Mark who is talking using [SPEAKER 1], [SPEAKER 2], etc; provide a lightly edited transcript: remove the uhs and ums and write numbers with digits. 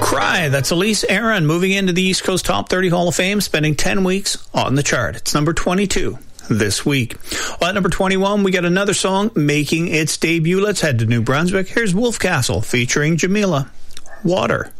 [SPEAKER 1] Cry, that's Elise Aaron, moving into the East Coast Top 30 Hall of Fame, spending 10 weeks on the chart. It's number 22 this week. Well, at number 21, we got another song making its debut. Let's head to New Brunswick. Here's Wolf Castle featuring Jamila, Water.